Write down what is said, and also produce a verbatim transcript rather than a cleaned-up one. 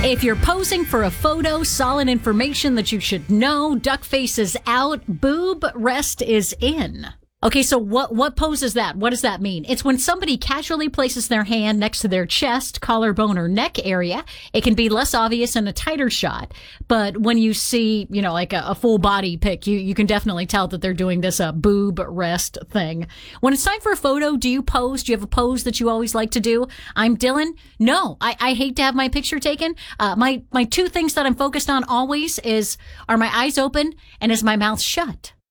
If you're posing for a photo, solid information that you should know, duck face is out, boob rest is in. Okay, so what what pose is that? What does that mean? It's when somebody casually places their hand next to their chest, collarbone, or neck area. It can be less obvious in a tighter shot, but when you see, you know, like a, a full body pic, you, you can definitely tell that they're doing this uh, boob rest thing. When it's time for a photo, do you pose? Do you have a pose that you always like to do? I'm Dylan. No, I, I hate to have my picture taken. Uh, my, my two things that I'm focused on always is, are my eyes open and is my mouth shut?